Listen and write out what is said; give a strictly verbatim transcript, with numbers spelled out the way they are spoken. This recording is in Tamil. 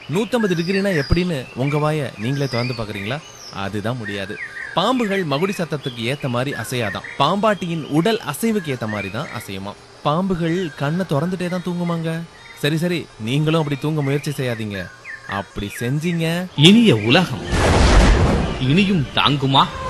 நூத்தம்பது டிகிரினா எப்படின்னு உங்க வாய நீங்களே திறந்து பாக்குறீங்களா? அதுதான் முடியாது. பாம்புகள் மகுடி சத்தத்துக்கு ஏத்த மாதிரி அசையாதான். பாம்பாட்டியின் உடல் அசைவுக்கு ஏத்த மாதிரி தான் அசையுமா. பாம்புகள் கண்ணை திறந்துட்டே தான் தூங்குமாங்க. சரி சரி, நீங்களும் அப்படி தூங்க முயற்சி செய்யாதீங்க. அப்படி செஞ்சீங்க, இனிய உலகம் இனியும் தாங்குமா?